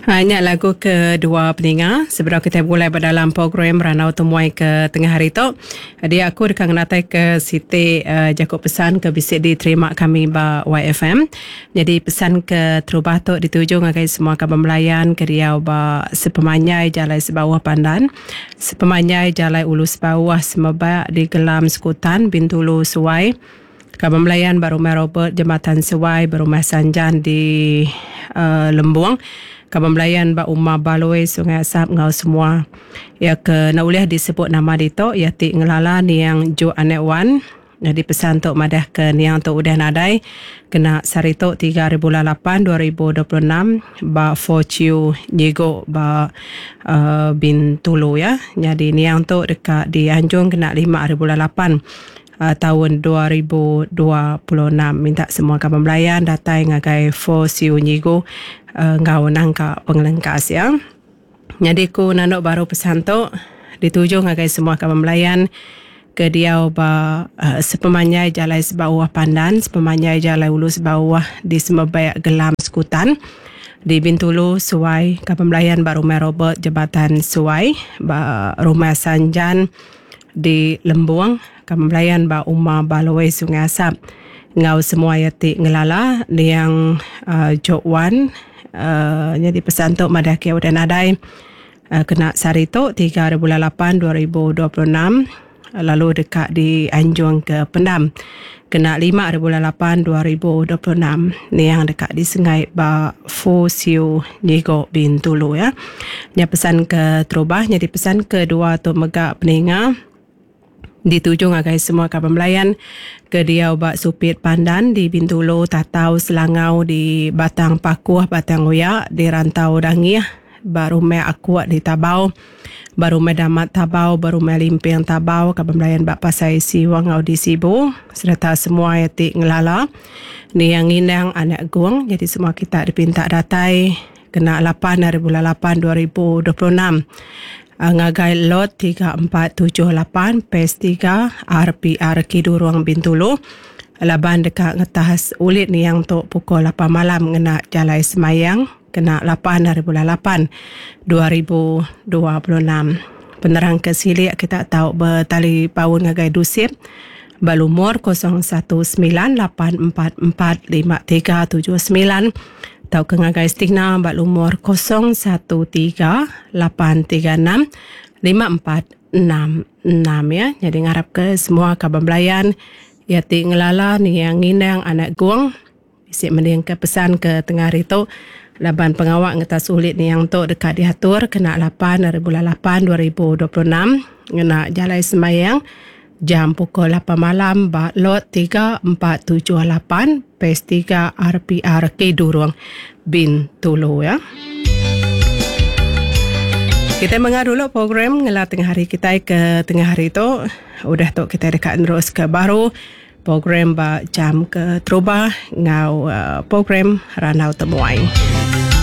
Hanya lagu kedua pendengar sebelum kita mulai dalam program Ranau Temuai ke tengah hari tu. Dia aku dekat ngatai ke Siti Jakub pesan ke bisik diterima kami ba YFM. Jadi pesan ke terubah tu dituju ngagai semua kabar melayan ke dia ba sepemanyai jalai sebawah pandan. Sepemanyai jalai ulus bawah semebak di gelam Sekutan Bintulu Suai. Kabar melayan baru Robert Jambatan Suai Berumah Sanjan di Lembuang. Kabar melayan ba Umar Baloi Sungai Asap ngau semua ya ke nauliah disebut nama dito ya ti ngelala ni yang Jo Anek jadi pesan tok madah ke niang tok udah nadai kena sarito 3008-2026 ba Forciu Nyigo ba Bintulu ya. Jadi niang tok dekat di Anjung kena 5/8 tahun 2026. Minta semua kabar melayan datai ngagai Forciu Nyigo ngau nangka pengelengkas ya. Jadi ku nanok baru pesan tok dituju ngagai semua kabar melayan ke dia ba sepemanyai jalai sebawah pandan, sepemanyai jalai ulus bawah di semebayak gelam Sekutan di Bintulu Suai. Kabar melayan baru Robert Jambatan Suai ba Rumah Sanjan di Lembuang. Kabar melayan ba Umar Baloi Sungai Asap ngau semua yati ngelala yang Jokwan. Jadi pesan tok madah kia udah nadai kena sarito 3/8/2026 lalu dekat di Anjung ke Pendam kena 5/8/2026 ni yang dekat di Sengai ba Forciu Nyigo Bintulu ya. Nya pesan ke terubah jadi pesan kedua tu megak pendengar dituju ngagai semua kabar melayan ke dia ubak Supit Pandan di Bintulu, Tatau Selangau di Batang Pakuh, Batang Uyak di Rantau Dangiah, baru me Akuat di Tabau, baru me Damat Tabau, baru me Limpiang Tabau, kabar melayan bak Pasai Siwang au di Sibu serta semua yati ngelala ni yang inang anak guang. Jadi semua kita dipinta datai kena 8/8/2026 ngagai lot 3478 PES 3 RPR Kidurang Bintulu laban dekat ngetahas ulit ni yang tok pukul 8 malam ngena jalai semayang kena 8/8/2026. Penerang kesilik kita tahu bertali paun ngagai dusip balumur 0198445379 tau ke ngagai stigna bak umur 0138365466 ya. Jadi ngarap ke semua kabar melayan yati ngelala ni yang nginang anak guang bisik mending ke pesan ke tengah rito laban pengawak ngetas ulit ni yang tok dekat diatur kena 8/8/2026 ngena jalai semayang jam pukul 8 malam ba lot 3478 PES 3 RPR Kidurang Bintulu ya. Kita mengar dulu program ngela tengah hari kita ke tengah hari tu udah tok kita dekat terus ke baru program ba jam ke terubah ngau program Ranau Temuai.